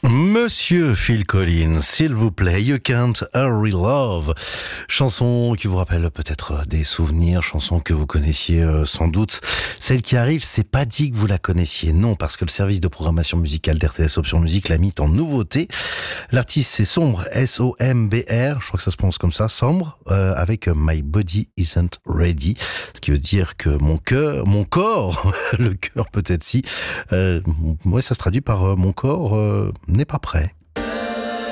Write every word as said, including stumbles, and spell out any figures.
Monsieur Phil Collins, s'il vous plaît, You Can't Hurry Love. Chanson qui vous rappelle peut-être des souvenirs, chanson que vous connaissiez euh, sans doute. Celle qui arrive, c'est pas dit que vous la connaissiez, non, parce que le service de programmation musicale d'R T S Option Musique l'a mis en nouveauté. L'artiste, c'est Sombre, S O M B R, je crois que ça se prononce comme ça, Sombre, euh, avec My Body Isn't Ready, ce qui veut dire que mon cœur, mon corps, le cœur peut-être si, euh, ouais, ça se traduit par euh, mon corps euh, n'est pas prêt.